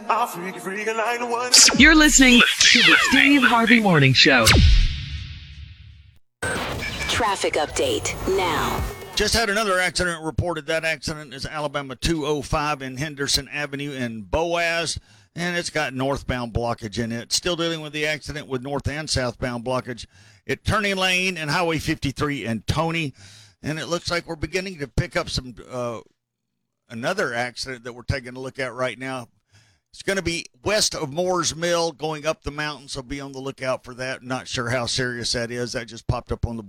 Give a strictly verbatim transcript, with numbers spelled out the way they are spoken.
You're listening to the Steve Harvey Morning Show. Traffic update now. Just had another accident reported. That accident is Alabama two oh five in Henderson Avenue in Boaz, and it's got northbound blockage in it. Still dealing with the accident with north and southbound blockage at Turning Lane and Highway fifty-three in Tony. And it looks like we're beginning to pick up some uh, another accident that we're taking a look at right now. It's going to be west of Moore's Mill going up the mountain, so be on the lookout for that. Not sure how serious that is. That just popped up on the